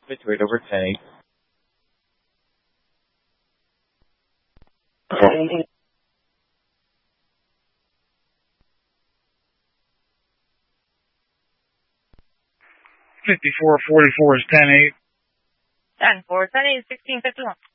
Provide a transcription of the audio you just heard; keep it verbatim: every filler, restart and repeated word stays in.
Situate over ten eight. fifty-four forty-four is ten eight. ten four, ten eight, sixteen fifty-one.